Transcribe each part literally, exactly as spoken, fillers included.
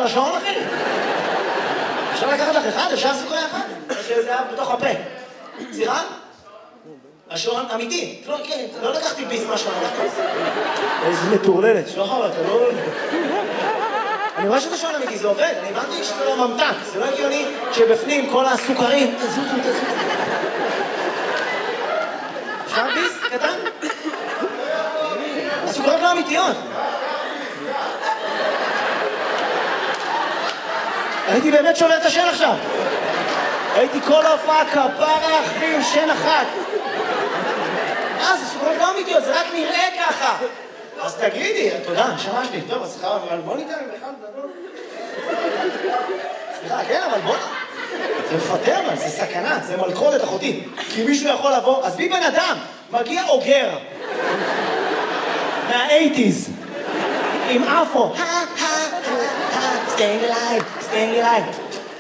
על השעון, אחי? אפשר לקחת לך אחד? אפשר סוכריה אחד? שזה היה בתוך הפה. סליחה? השעון אמיתי. לא, כן, לא לקחתי ביס מהשעון. איזה מטורללת. שחר, אתה לא... אני רואה שזה שעון אמיתי, זה עובד. אני הבנתי שזה לא ממתק. זה לא הגיוני שבפנים כל הסוכרים... תזוזו, תזוזו. אפשר ביס? קטן? הסוכריות לא אמיתיות. הייתי באמת שובר את השן עכשיו. הייתי כל ההופעה כפרה אחים, שן אחת. אה, זה סוכריות לא אמיתיות, זה רק נראה ככה. אז תגידי, תודה, נשמה שלי. טוב, אז סליחה, אבל בוא ניתן לי בכלל לדבר. סליחה, כן, אבל בוא... זה מפטר, אבל זה סכנה, זה מלכודת אחותי. כי מישהו יכול לבוא, אז בי בן אדם, מגיע אוגר. מה-אייטיז. עם אפו. staying alive, staying alive.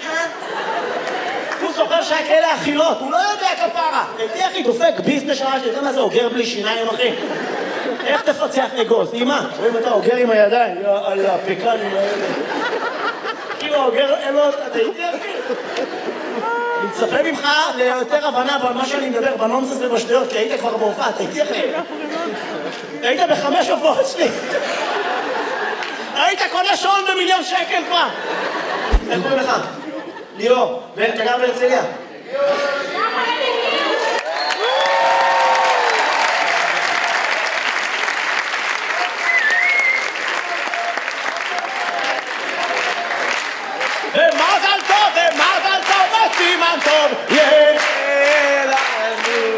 הוא זוכר שהיה כאלה אכילות, הוא לא יודע כפרה. הייתי אחי, דופק ביזנס שעה שלי, אתה מה זה אוגר בלי שיניים, אחי? איך תפצח אגוז? אמא, רואים אתה אוגר עם הידיים, על הפקנים האלה. כאילו אוגר, אין לו, אתה הייתי אחי? אני מצפה ממך ליותר הבנה במה שאני מדבר, בנונסס ובשטויות, כי היית כבר בהופעה, אתה הייתי אחי? היית בחמש הופעות שלי. היית קונה שעון במיליון שקל כבר. איך קוראים לך? ליאור. ואתה גר בהרצליה? ומזל טוב, ומזל טוב, וסימן טוב, יהיה לנו.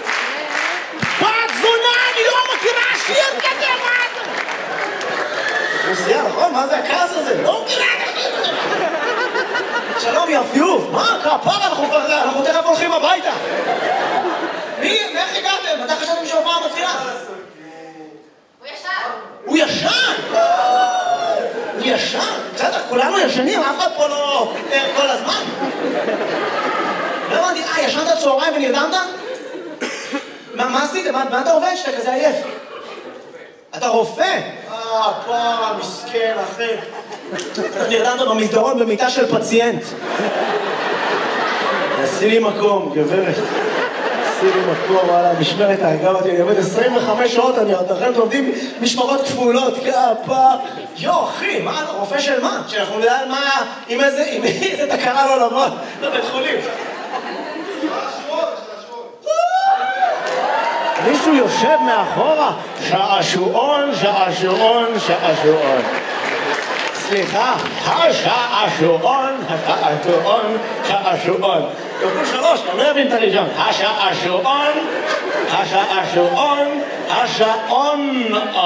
בת זונה, אני לא מכירה שיר כזה, מה אתה? רוסיה, נכון? מה זה הכעס הזה? לא מכירה כזה. שלום, יפיוף. מה? כפרה, אנחנו תכף הולכים הביתה. מי? איך הגעתם? מתי חשבתם שההופעה מתחילה? הוא ישן. הוא ישן? הוא ישן? בסדר, כולנו ישנים, אף אחד פה לא ער כל הזמן. לא הבנתי, אה, ישנת צהריים ונרדמת? מה עשית? מה אתה עובד שאתה כזה עייף? אתה רופא? אה, פרה, מסכן, אחי. נרדמת במסדרון במיטה של פציינט. עשי לי מקום, גברת. עשי לי מקום, וואלה, משמרת האגב אותי, אני עובד עשרים וחמש שעות, אני עוד אחרי לומדים משמרות כפולות, כפה. יו, אחי, מה, רופא של מה? שאנחנו נדע מה, עם איזה, עם איזה תקרה לא לבוא לבית חולים. מישהו יושב מאחורה, שעשועון, שעשועון, שעשועון. סליחה, השעשועון, השעשועון, שעשועון. תוכלו שלוש, אני לא מבין את הראשון. השעשועון, השעשועון, השעון.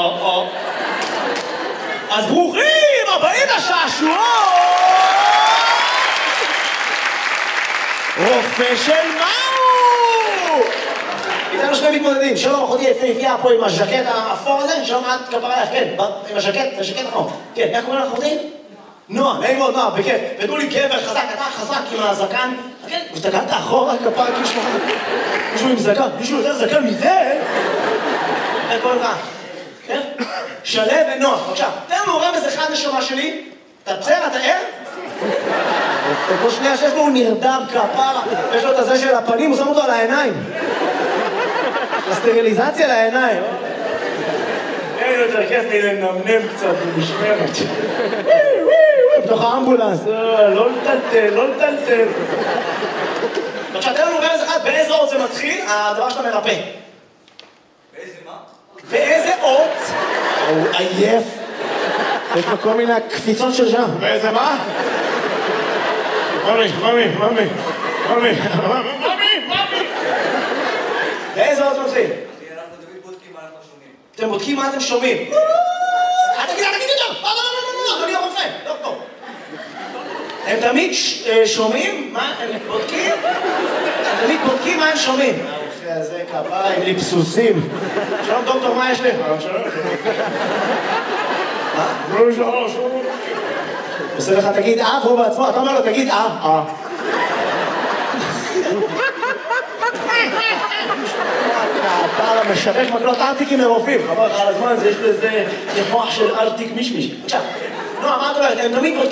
אז ברוכים הבאים לשעשועון! רופא של מהו? איתנו שני מתמודדים, שלום אחותי יפהפייה פה עם הז'קט האפור הזה, שלום את כפרה לך, כן, עם הז'קט, הז'קט האפור. כן, איך קוראים לך אחותי? נועה, נעים מאוד נועה, בכיף. ותנו לי גבר חזק, אתה חזק עם הזקן. כן, וסתגלת אחורה כפרה כאילו מישהו עם זקן, מישהו יותר זקן מזה? איך קוראים לך? כן? שלו ונועה, בבקשה. תן לנו רמז אחד נשמה שלי. אתה בסדר, אתה ער? כל שנייה שיש לו הוא נרדם כפרה, יש לו את הזה של הפנים, הוא שם אותו על העיניים. הסטריליזציה לעיניים. אין יותר כיף לי לנמנם קצת במשמרת. בתוך האמבולנס, לא לטלטל, לא לטלטל. עכשיו, תן לנו רמז אחד, באיזה אות זה מתחיל, הדבר שאתה מרפא. באיזה מה? באיזה אות? הוא עייף. יש לו כל מיני קפיצות של שם. באיזה מה? ממי, ממי, ממי, ממי, ממי, ממי. באיזה אות מתחיל? אנחנו תמיד בודקים מה אנחנו שומעים. אתם בודקים מה אתם שומעים. אל תגיד, אל תגיד יותר! לא, לא, לא, לא, אדוני הרופא, דוקטור. הם תמיד שומעים? מה הם בודקים? הם תמיד בודקים מה הם שומעים. הרופא הזה כפיים לי פסוסים. שלום דוקטור, מה יש לי? שלום, מה? שלום, שלום, שלום. עושה לך, תגיד אה, והוא בעצמו, אתה אומר לו, תגיד אה, אה. אתה משווק מקלות ארטיקים לרופאים, חבל לך על הזמן, יש לזה מוח של ארטיק מישמיש. עכשיו, נועה, מה את אומרת? הם תמיד